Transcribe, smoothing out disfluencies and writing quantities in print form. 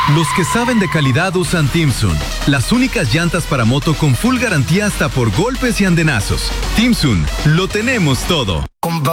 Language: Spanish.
Los que saben de calidad usan Timsun, las únicas llantas para moto con full garantía hasta por golpes y andenazos. Timsun, lo tenemos todo.